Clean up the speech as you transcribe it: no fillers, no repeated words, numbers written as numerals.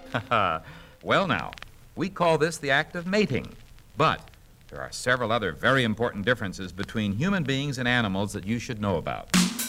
Well, now, we call this the act of mating. But there are several other very important differences between human beings and animals that you should know about.